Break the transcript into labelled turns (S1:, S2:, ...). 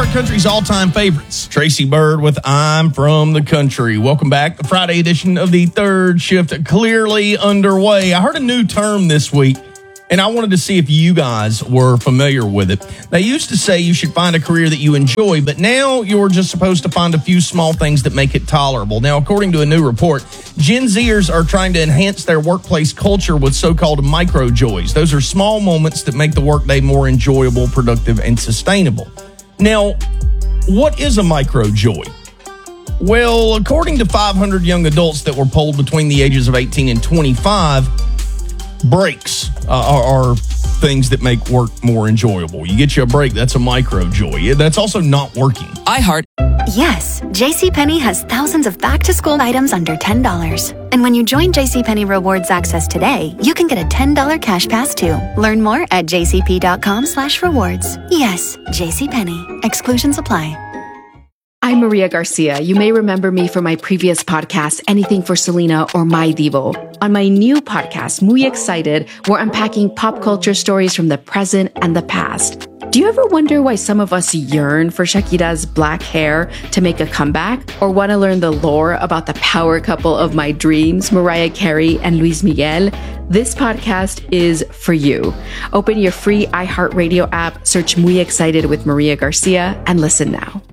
S1: iHeart Country's all-time favorites. Tracy Byrd with I'm From the Country. Welcome back. The Friday edition of the third shift clearly underway. I heard a new term this week, and I wanted to see if you guys were familiar with it. They used to say you should find a career that you enjoy, but now you're just supposed to find a few small things that make it tolerable. Now, according to a new report, Gen Zers are trying to enhance their workplace culture with so-called micro joys. Those are small moments that make the workday more enjoyable, productive, and sustainable. Now, what is a micro joy? Well, according to 500 young adults that were polled between the ages of 18 and 25, breaks are things that make work more enjoyable. You get you a break, that's a micro joy. That's also not working.
S2: iHeart.
S3: Yes, JCPenney has thousands of back-to-school items under $10. And when you join JCPenney Rewards Access today, you can get a $10 cash pass too. Learn more at jcp.com/rewards. Yes, JCPenney. Exclusions apply.
S4: I'm Maria Garcia. You may remember me from my previous podcast, Anything for Selena or My Divo. On my new podcast, Muy Excited, we're unpacking pop culture stories from the present and the past. Do you ever wonder why some of us yearn for Shakira's black hair to make a comeback? Or want to learn the lore about the power couple of my dreams, Mariah Carey and Luis Miguel? This podcast is for you. Open your free iHeartRadio app, search Muy Excited with Maria Garcia, and listen now.